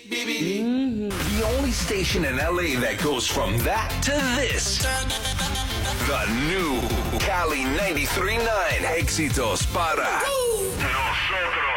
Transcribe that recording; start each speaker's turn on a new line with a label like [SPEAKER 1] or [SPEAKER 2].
[SPEAKER 1] The only station in LA that goes from that to this. The new Cali 93.9 Éxitos para nosotros.